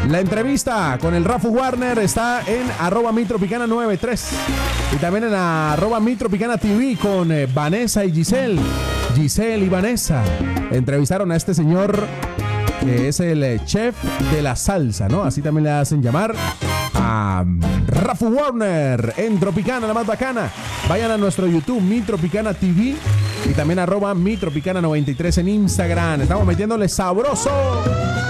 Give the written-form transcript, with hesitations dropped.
La entrevista con el Rafu Warner está en @mitropicana93 y también en @mitropicana.tv con Vanessa y Giselle. Giselle y Vanessa entrevistaron a este señor que es el chef de la salsa, ¿no? Así también le hacen llamar a Rafu Warner en Tropicana, la más bacana. Vayan a nuestro YouTube, Mitropicana TV, y también @mitropicana93 en Instagram. Estamos metiéndole sabroso.